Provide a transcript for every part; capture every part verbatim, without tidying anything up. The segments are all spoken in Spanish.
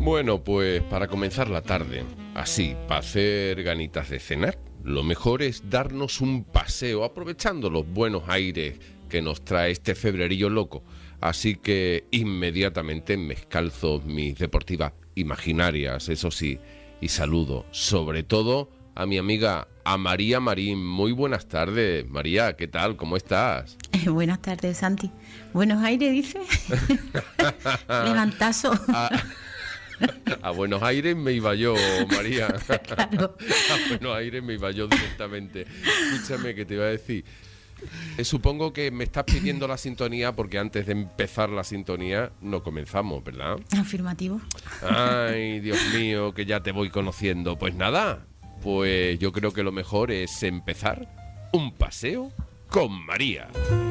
Bueno, pues para comenzar la tarde, así, para hacer ganitas de cenar, lo mejor es darnos un paseo aprovechando los buenos aires que nos trae este febrerillo loco. Así que inmediatamente me calzo mis deportivas imaginarias, eso sí, y saludo sobre todo a mi amiga, a María Marín. Muy buenas tardes, María, ¿qué tal? ¿Cómo estás? Eh, buenas tardes, Santi. Buenos aires, dice. Levantazo. A, a Buenos Aires me iba yo, María. Claro. A Buenos Aires me iba yo directamente. Escúchame, que te iba a decir. Eh, supongo que me estás pidiendo la sintonía porque antes de empezar la sintonía no comenzamos, ¿verdad? Afirmativo. Ay, Dios mío, que ya te voy conociendo. Pues nada, pues yo creo que lo mejor es empezar un paseo con María.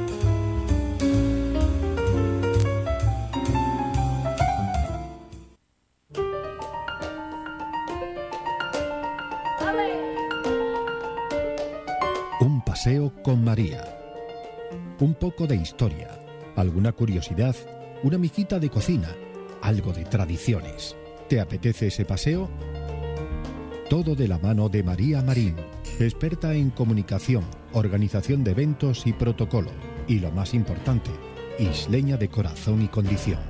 Un paseo con María. Un poco de historia, alguna curiosidad, una mijita de cocina, algo de tradiciones. ¿Te apetece ese paseo? Todo de la mano de María Marín, experta en comunicación, organización de eventos y protocolo. Y lo más importante, isleña de corazón y condición.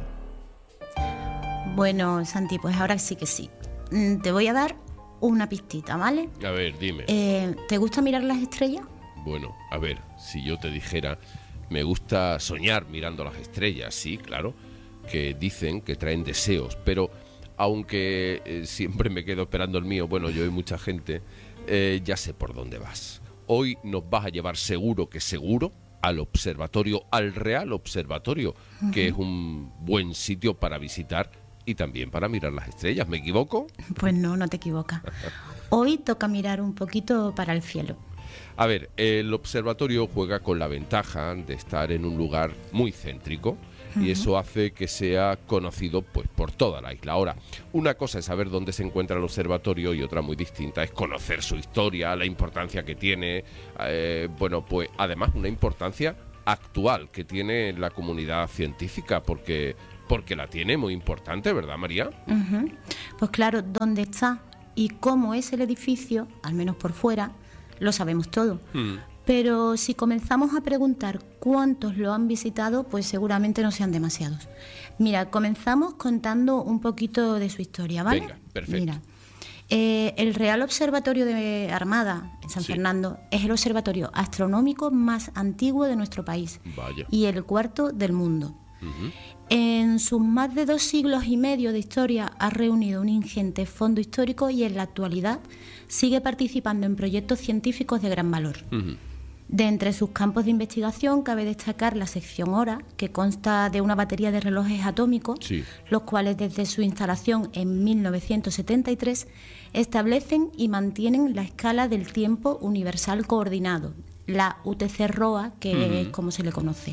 Bueno, Santi, pues ahora sí que sí. Mm, Te voy a dar una pistita, ¿vale? A ver, dime. Eh, ¿Te gusta mirar las estrellas? Bueno, a ver, si yo te dijera, me gusta soñar mirando las estrellas, sí, claro, que dicen que traen deseos, pero aunque eh, siempre me quedo esperando el mío, bueno, yo y mucha gente, eh, ya sé por dónde vas. Hoy nos vas a llevar seguro que seguro al observatorio, al Real Observatorio, uh-huh. que es un buen sitio para visitar y también para mirar las estrellas. ¿Me equivoco? Pues no, no te equivocas. Hoy toca mirar un poquito para el cielo. A ver, el observatorio juega con la ventaja de estar en un lugar muy céntrico uh-huh. y eso hace que sea conocido pues por toda la isla. Ahora, una cosa es saber dónde se encuentra el observatorio y otra muy distinta es conocer su historia, la importancia que tiene, eh, bueno, pues además una importancia actual que tiene la comunidad científica, porque, porque la tiene muy importante, ¿verdad, María? Uh-huh. Pues claro, dónde está y cómo es el edificio, al menos por fuera, lo sabemos todo. Hmm. Pero si comenzamos a preguntar cuántos lo han visitado, pues seguramente no sean demasiados. Mira, comenzamos contando un poquito de su historia, ¿vale? Venga, perfecto. Mira, eh, el Real Observatorio de Armada, en San sí. Fernando, es el observatorio astronómico más antiguo de nuestro país. Vaya. Y el cuarto del mundo. Uh-huh. En sus más de dos siglos y medio de historia ha reunido un ingente fondo histórico y en la actualidad sigue participando en proyectos científicos de gran valor. Uh-huh. De entre sus campos de investigación cabe destacar la sección Hora, que consta de una batería de relojes atómicos, sí. los cuales desde su instalación en mil novecientos setenta y tres establecen y mantienen la escala del tiempo universal coordinado, la U T C R O A, que uh-huh. es como se le conoce.